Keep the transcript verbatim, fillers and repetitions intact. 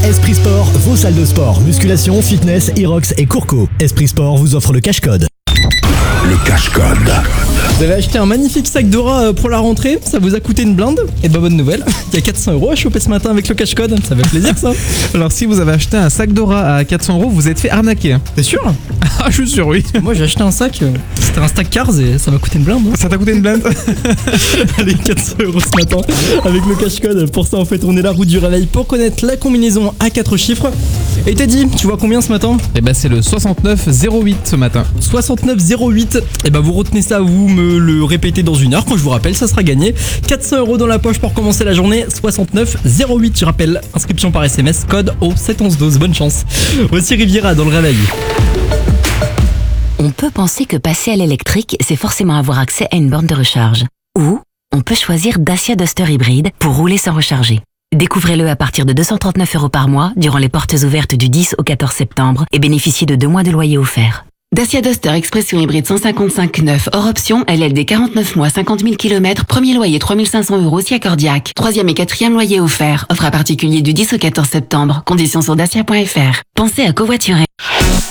Esprit Sport, vos salles de sport, musculation, fitness, Irox et Courco. Esprit Sport vous offre le cash code. Le cash code. Vous avez acheté un magnifique sac Dora pour la rentrée, ça vous a coûté une blinde. Et bah bonne nouvelle, il y a quatre cents euros à choper ce matin avec le cash code, ça fait plaisir ça. Alors si vous avez acheté un sac Dora à quatre cents euros, vous êtes fait arnaquer. T'es sûr? Ah, je suis sûr, oui. Moi j'ai acheté un sac, euh, c'était un stack Cars et ça m'a coûté une blinde. Hein. Ça t'a coûté une blinde? Allez, quatre cents euros ce matin avec le cash code. Pour ça on fait tourner la roue du réveil pour connaître la combinaison à quatre chiffres. Et t'as dit, tu vois combien ce matin? Et bah c'est le soixante-neuf zéro huit ce matin. soixante-neuf zéro huit. Et bah vous retenez ça, vous me le répétez dans une heure. Quand je vous rappelle, ça sera gagné. quatre cents euros dans la poche pour commencer la journée. soixante-neuf zéro huit, je rappelle. Inscription par S M S, code au sept onze douze. Bonne chance. Voici Riviera dans le réveil. On peut penser que passer à l'électrique, c'est forcément avoir accès à une borne de recharge. Ou on peut choisir Dacia Duster hybride pour rouler sans recharger. Découvrez-le à partir de deux cent trente-neuf euros par mois durant les portes ouvertes du dix au quatorze septembre et bénéficiez de deux mois de loyer offert. Dacia Duster Expression hybride cent cinquante-cinq neuf hors option, L L D quarante-neuf mois, cinquante mille kilomètres, premier loyer trois mille cinq cents euros si accordiaque. Troisième et quatrième loyer offert. Offre à particulier du dix au quatorze septembre. Conditions sur dacia point f r. Pensez à covoiturer.